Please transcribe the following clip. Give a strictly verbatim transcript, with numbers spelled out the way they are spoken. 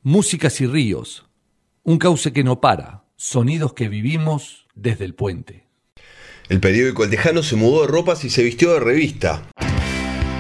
Músicas y ríos, un cauce que no para, sonidos que vivimos desde el puente. El periódico El Tejano se mudó de ropas y se vistió de revista.